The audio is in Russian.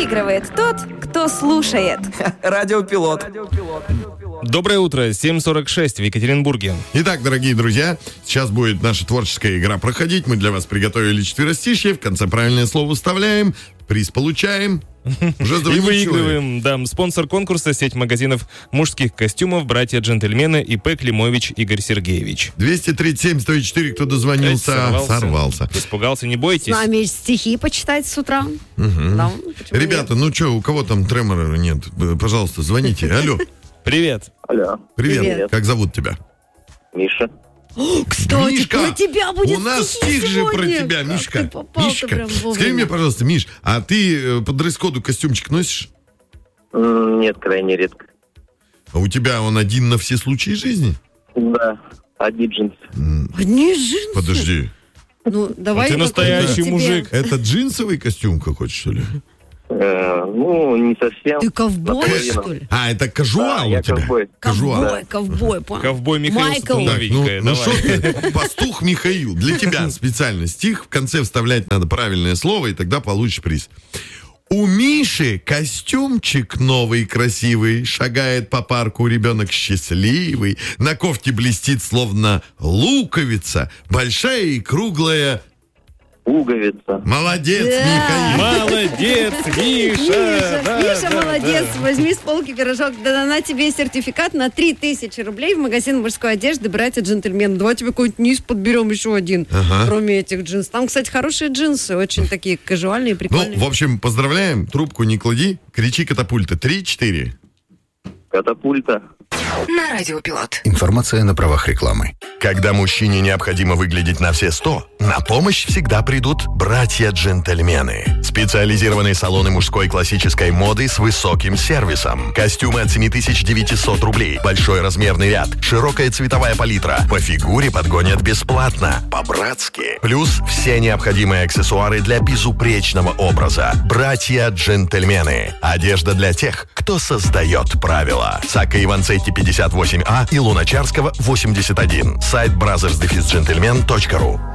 Выигрывает тот, кто слушает. Радиопилот. Доброе утро, 7:46 в Екатеринбурге. Итак, дорогие друзья, сейчас будет наша творческая игра проходить. Мы для вас приготовили четверостишье. В конце правильное слово вставляем, приз получаем. Уже И выигрываем. Да, спонсор конкурса — сеть магазинов мужских костюмов «Братья-джентльмены» ИП Климович Игорь Сергеевич. 237-104, кто дозвонился, сорвался. Испугался, не бойтесь. С нами стихи почитать с утра. Да, Ребята, ну что, у кого там тремора нет? Пожалуйста, звоните. Алло. Привет. Алло. Привет. Как зовут тебя? Миша. Кстати, Мишка, про тебя будет у нас стихи стих же про сегодня. тебя, Как Мишка. ты попал-то Мишка, прям вовремя. скажи мне, пожалуйста, Миш, а ты по дресс-коду костюмчик носишь? Нет, крайне редко. А у тебя он один на все случаи жизни? Да, один джинс. Одни джинсы. Подожди, Ну, давай. Ты настоящий какой-нибудь тебе. мужик. это джинсовый костюм какой-то, что ли? Ну, не совсем. Ты ковбой, Наполовину. что ли? А, это кажуал Я у тебя? ковбой. Кажуал. Ковбой, понял. Ковбой Михаил Майкл. Так, новенькая. ну Давай. что ты, пастух Михаил, для тебя специально стих, в конце вставлять надо правильное слово, и тогда получишь приз. У Миши костюмчик новый красивый, шагает по парку ребенок счастливый, на кофте блестит словно луковица, большая и круглая. Пуговица. Молодец, Да. Михаил. Молодец, Миша! Да, Миша, да, молодец. да. Возьми с полки пирожок. Да на тебе сертификат на 3000 рублей в магазин мужской одежды «Братья-джентльмены». Давай тебе какой-нибудь низ подберем еще один, кроме этих джинсов. Там, кстати, хорошие джинсы, очень такие кажуальные, прикольные. Ну, в общем, поздравляем, трубку не клади, кричи катапульта. 3-4. Катапульта. На Радиопилот. Информация на правах рекламы. Когда мужчине необходимо выглядеть на все 100, на помощь всегда придут братья-джентльмены. Специализированные салоны мужской классической моды с высоким сервисом. Костюмы от 7900 рублей. Большой размерный ряд. Широкая цветовая палитра. По фигуре подгонят бесплатно. По-братски. Плюс все необходимые аксессуары для безупречного образа. Братья-джентльмены. Одежда для тех, кто создает правила. Сака Иванцетти 58А и Луначарского 81. Сайт brothers-gentlemen.ru.